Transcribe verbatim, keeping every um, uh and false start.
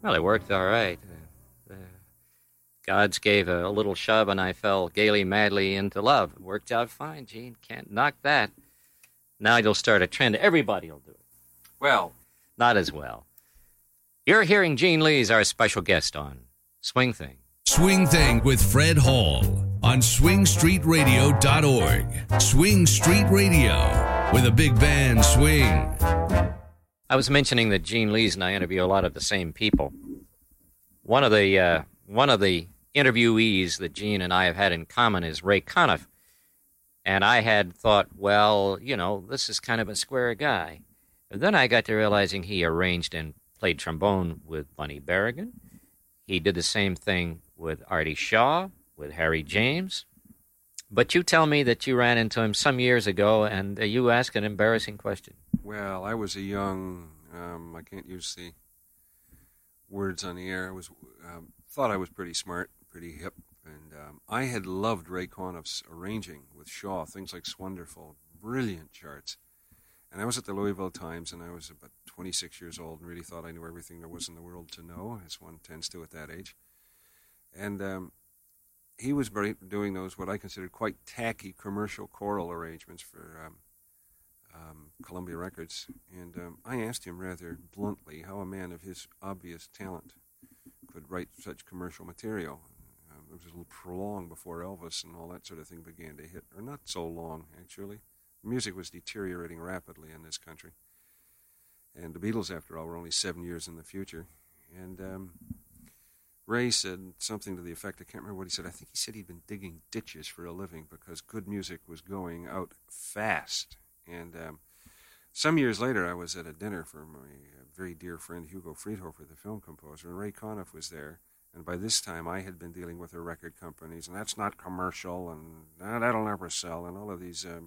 Well, it worked all right. Uh, uh, gods gave a, a little shove, and I fell gaily, madly into love. It worked out fine, Gene. Can't knock that. Now you'll start a trend. Everybody will do it. Well, not as well. You're hearing Gene Lee's our special guest on Swing Thing. Swing Thing with Fred Hall on swing street radio dot org. Swing Street Radio with a big band swing. I was mentioning that Gene Lee's and I interview a lot of the same people. One of the uh, one of the interviewees that Gene and I have had in common is Ray Conniff. And I had thought, well, you know, this is kind of a square guy. But then I got to realizing he arranged and played trombone with Bunny Berrigan. He did the same thing with Artie Shaw, with Harry James. But you tell me that you ran into him some years ago, and uh, you asked an embarrassing question. Well, I was a young, um, I can't use the words on the air. I was um, thought I was pretty smart, pretty hip, and um, I had loved Ray Conniff's arranging with Shaw, things like Swonderful, brilliant charts. And I was at the Louisville Times, and I was about twenty-six years old, and really thought I knew everything there was in the world to know, as one tends to at that age. And um, he was very, doing those, what I considered quite tacky commercial choral arrangements for um, um, Columbia Records. And um, I asked him rather bluntly how a man of his obvious talent could write such commercial material. Um, it was a little prolonged before Elvis and all that sort of thing began to hit, or not so long, actually. Music was deteriorating rapidly in this country. And the Beatles, after all, were only seven years in the future. And um, Ray said something to the effect, I can't remember what he said, I think he said he'd been digging ditches for a living because good music was going out fast. And um, some years later, I was at a dinner for my uh, very dear friend Hugo Friedhofer, the film composer, and Ray Conniff was there. And by this time, I had been dealing with the record companies, and that's not commercial, and nah, that'll never sell, and all of these um,